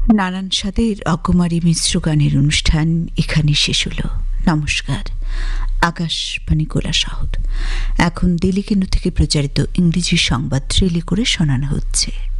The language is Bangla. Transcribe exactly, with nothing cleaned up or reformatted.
নানান স্বাদের অকুমারী মিশ্র গানের অনুষ্ঠান এখানে শেষ হলো। নমস্কার। আকাশবাণী গোলা শহর। এখন দিল্লি কেন্দ্র থেকে প্রচারিত ইংরেজি সংবাদ রিলে করে শোনানো হচ্ছে।